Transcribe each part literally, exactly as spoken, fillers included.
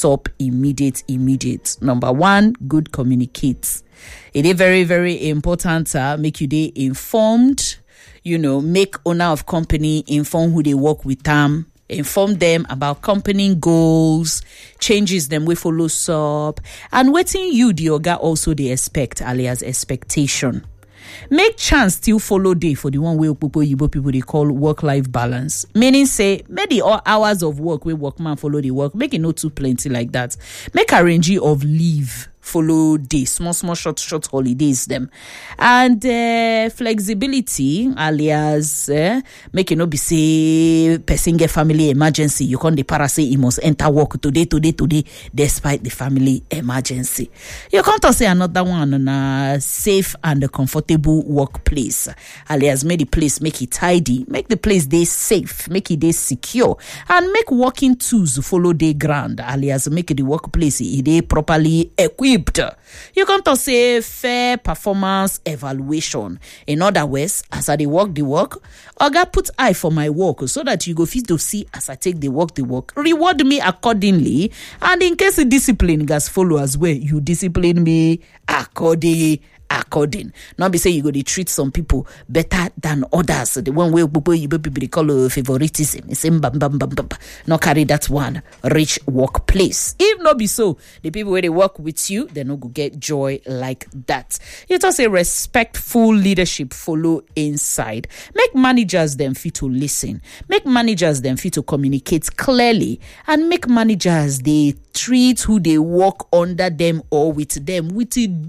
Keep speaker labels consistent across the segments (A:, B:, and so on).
A: sup immediate, immediate. Number one, good communicate. It is very, very important. Uh, make you day informed. You know, make owner of company inform who they work with them. Inform them about company goals, changes them we follow up, and waiting you the oga also they expect, alias expectation. Make chance still follow day for the one way people people they call work-life balance. Meaning say, maybe all hours of work we workman follow the work, make it not too plenty like that. Make arrange of leave. Follow day, small, small, short, short holidays them. And uh, flexibility, alias, uh, make it not be say, person get family emergency. You can't the para say you must enter work today, today, today, despite the family emergency. You can't say another one on a safe and a comfortable workplace. Alias, make the place, make it tidy, make the place day safe, make it day secure, and make working tools follow day ground. Alias, make the workplace it day properly equipped. You come to say fair performance evaluation. In other words, as I dey work the work, oga put eye for my work so that you go fit to see as I take the work the work. Reward me accordingly, and in case the discipline guys follow as well, you discipline me accordingly. According, not be say you go to treat some people better than others. The one way people you people they call uh, favoritism. It's bam bam bam bam. Not carry that one rich workplace. If not be so, the people where they work with you, they no go get joy like that. You just say respectful leadership follow inside. Make managers them fit to listen. Make managers them fit to communicate clearly, and make managers they treat who they work under them or with them with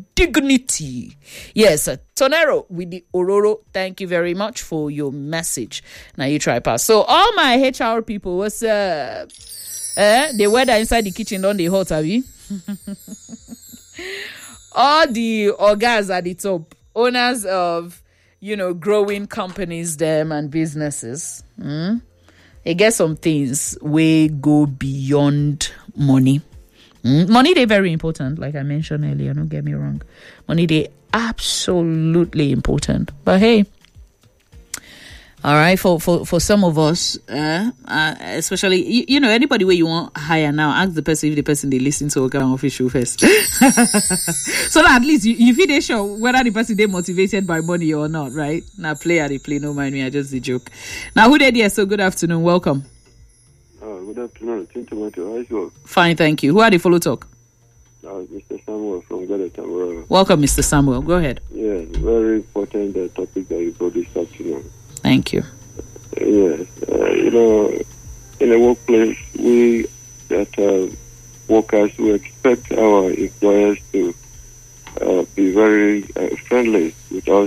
A: dignity. Yes, Tonero with the Ororo, thank you very much for your message. Now you try pass. So all my H R people, what's up? Eh, the weather inside the kitchen don't they hot, have you? All the orgas at the top, owners of, you know, growing companies, them and businesses. Hmm? They get some things way go beyond money. Mm. Money, they very important, like I mentioned earlier. Don't get me wrong. Money, they absolutely important. But hey, all right, for for, for some of us, uh, uh, especially you, you know anybody where you want hire now, ask the person if the person they listen to okay official first, so that at least you, you feel they sure whether the person they motivated by money or not, right? Now play at the play, no mind me, I just the joke. Now who did here? So good afternoon, welcome.
B: Oh, good afternoon. How is you?
A: Fine, thank you. Who are the follow talk?
B: Uh, Mister Samuel from Gada Tamara.
A: Welcome, Mister Samuel. Go ahead.
B: Yeah, very important uh, topic that you brought this afternoon.
A: Thank you.
B: Uh, yes, uh, you know, in a workplace, we that uh, workers we expect our employers to uh, be very uh, friendly with us,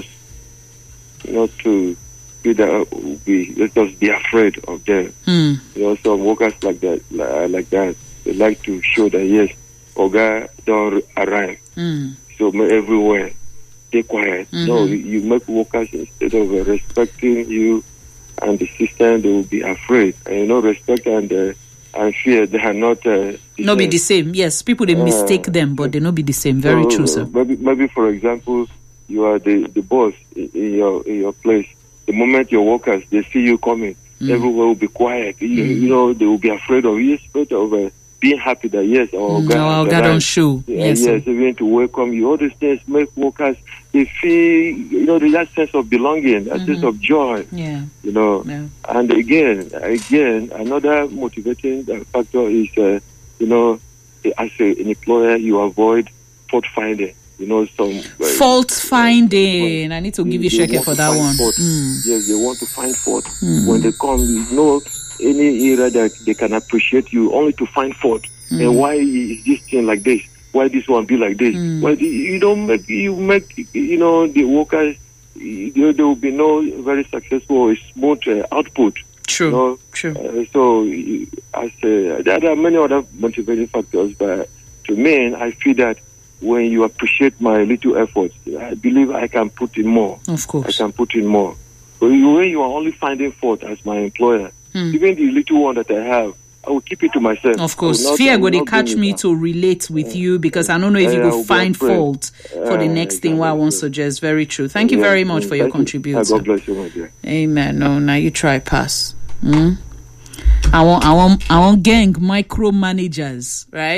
B: not to be that be let us be afraid of them.
A: Mm.
B: You know, some workers like that, like, like that, they like to show that yes, Oga don't arrive.
A: Mm.
B: So everywhere, stay quiet. Mm-hmm. No, you make workers instead of uh, respecting you and the system, they will be afraid. And you know, respect and uh, and fear, they are not. Uh,
A: no, be the same. Yes, people they uh, mistake them, but they not be the same. Very so, true, sir.
B: Maybe, maybe for example, you are the, the boss in, in your in your place. The moment your workers they see you coming, mm. everywhere will be quiet. You, mm. you know, they will be afraid of you, afraid of uh, being happy that yes, our
A: mm.
B: God,
A: our God don't show.
B: Yeah,
A: yes,
B: yes, they want to welcome you. All these things make workers they feel, you know, that sense of belonging, that mm-hmm. sense of joy.
A: Yeah,
B: you know.
A: Yeah.
B: And again, again, another motivating factor is, uh, you know, as a, an employer, you avoid fault finding. You know, some uh,
A: fault finding. I need to give you a check for that one.
B: Mm. Yes, they want to find fault. Mm. When they come, you know, any area that they can appreciate you, only to find fault. Mm. And why is this thing like this? Why this one be like this? Mm. Why do you don't make you make you know the workers? You, there will be no very successful or smooth uh, output.
A: True.
B: You know?
A: True.
B: Uh, so, as uh, there are many other motivating factors, but to me, I feel that when you appreciate my little efforts, I believe I can put in more.
A: Of course.
B: I can put in more. But when you are only finding fault as my employer, mm. even the little one that I have, I will keep it to myself.
A: Of course. Not, Fear go they catch me to relate with uh, you because I don't know if uh, you go find fault uh, for the next uh, thing what I want to suggest. Very true. Thank you yeah, very much for your contribution.
B: God bless you, my dear.
A: Amen. No, now you try pass. Mm? I want I want I want gang micromanagers, right?